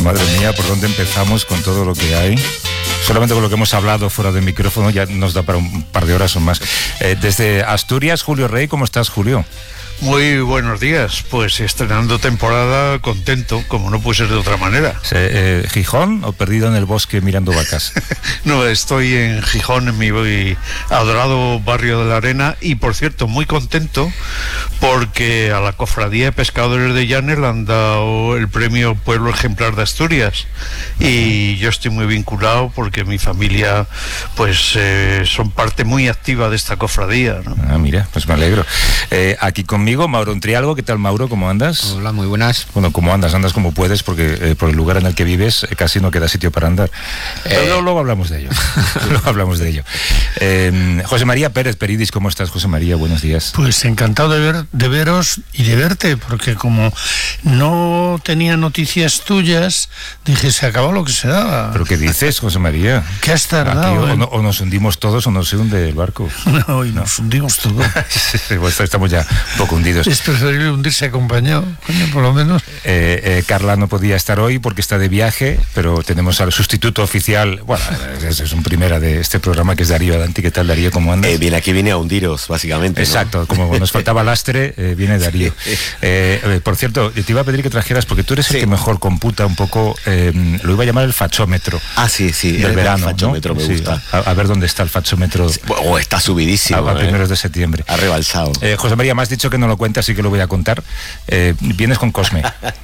Madre mía, ¿por dónde empezamos con todo lo que hay? Solamente con lo que hemos hablado fuera de micrófono ya nos da para un par de horas o más. Desde Asturias, Julio Rey, ¿cómo estás, Julio? Muy buenos días, pues estrenando temporada, contento, como no puede ser de otra manera. ¿Gijón o perdido en el bosque mirando vacas? No, estoy en Gijón, en mi adorado barrio de la Arena, y por cierto, muy contento porque a la Cofradía de Pescadores de Llanes le han dado el premio Pueblo Ejemplar de Asturias, y yo estoy muy vinculado porque mi familia pues son parte muy activa de esta cofradía, ¿no? Ah, mira, pues me alegro. Aquí conmigo, Mauro Untrialgo. ¿Qué tal, Mauro? ¿Cómo andas? Hola, muy buenas. Bueno, ¿cómo andas? Andas como puedes, porque por el lugar en el que vives casi no queda sitio para andar. Pero luego hablamos de ello. Luego hablamos de ello. José María Pérez Peridis, ¿cómo estás, José María? Buenos días. Pues encantado de veros y de verte, porque como no tenía noticias tuyas, dije, se acabó lo que se daba. ¿Pero qué dices, José María? ¿Qué has tardado? Aquí, o nos hundimos todos o no se hunde el barco. No, y nos hundimos todos. Sí, pues estamos ya un poco hundidos. Es preferible hundirse acompañado, coño, por lo menos. Carla no podía estar hoy porque está de viaje, pero tenemos al sustituto oficial. Bueno, es un primera de este programa, que es Darío Adanti. ¿Qué tal, Darío? ¿Cómo andas? Bien, aquí viene a hundiros, básicamente, ¿no? Exacto, como nos faltaba lastre, viene Darío. Por cierto, te iba a pedir que trajeras, porque tú eres el que mejor computa un poco, lo iba a llamar el fachómetro. Ah, sí, del verano, el fachómetro, ¿no? Me gusta. A ver dónde está el fachómetro. Está subidísimo. A primeros de septiembre. Ha rebalsado. José María, me has dicho que no lo cuentas, así que lo voy a contar. Vienes con Cosme.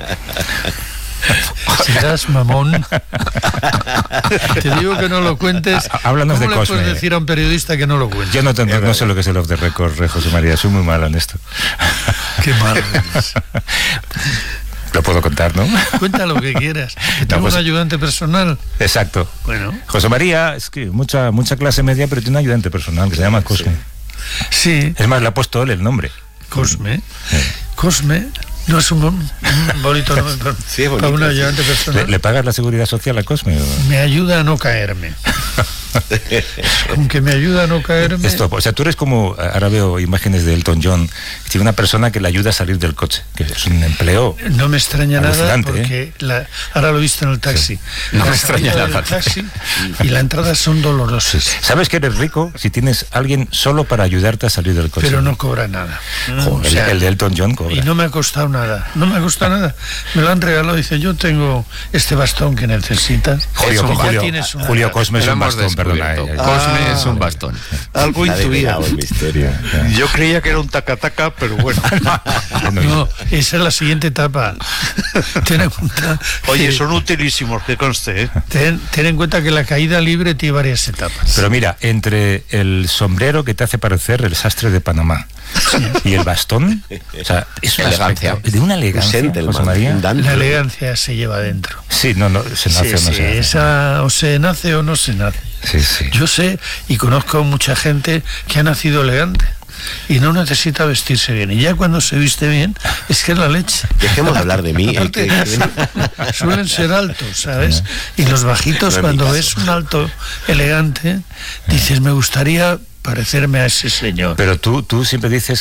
Serás mamón. Te digo que no lo cuentes. Háblanos de Cosme. ¿Cómo le puedes decir a un periodista que no lo cuente? Yo no sé lo que es el off the record, José María. Soy muy malo en esto. Qué malo eres. Lo puedo contar, ¿no? Cuenta lo que quieras. Que tengo un ayudante personal. Exacto. Bueno. José María, es que mucha clase media, pero tiene un ayudante personal que se llama Cosme. Sí. Es más, le ha puesto él el nombre. Cosme. Sí. Cosme. No es un bonito nombre sí, para un ayudante personal. ¿Le pagas la seguridad social a Cosme? Me ayuda a no caerme. Con que me ayuda a no caerme. O sea, tú eres como, ahora veo imágenes de Elton John, que tiene una persona que le ayuda a salir del coche, que es un empleo. No me extraña nada, porque ahora lo he visto en el taxi. Sí. No me extraña nada. Taxi y la entrada son dolorosas. Sí. ¿Sabes que eres rico si tienes alguien solo para ayudarte a salir del coche? Pero no cobra nada. Joder, o sea, el de Elton John cobra. Y no me ha costado nada. No me ha costado nada. Me lo han regalado. Dice, yo tengo este bastón que necesitas. Julio, Cosme es un bastón. Perdona, Cosme es un bastón. Algo intuía. misterio. Yo creía que era un taca-taca, pero bueno. No, esa es la siguiente etapa. Ten en cuenta. Oye, son utilísimos, que conste, ¿eh? Ten en cuenta que la caída libre tiene varias etapas. Pero mira, entre el sombrero que te hace parecer el sastre de Panamá y el bastón, o sea, es una elegancia. De una elegancia, José María. La elegancia se lleva dentro. Sí, no, se nace o no se nace. Esa o se nace o no se nace. Sí. Yo sé y conozco mucha gente que ha nacido elegante y no necesita vestirse bien, y ya cuando se viste bien es que es la leche. Dejemos de hablar de mí. Suelen ser altos, ¿sabes? Y los bajitos, cuando ves un alto elegante, dices, me gustaría parecerme a ese señor. Pero tú siempre dices